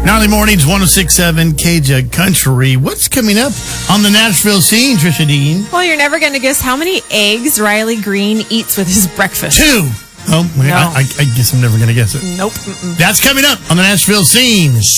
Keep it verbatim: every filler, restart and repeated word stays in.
Gnarly Mornings, one oh six point seven K J Country. What's coming up on the Nashville scene, Trisha Dean? Well, you're never going to guess how many eggs Riley Green eats with his breakfast. Two. Oh, No. I, I, I guess I'm never going to guess it. Nope. Mm-mm. That's coming up on the Nashville scene.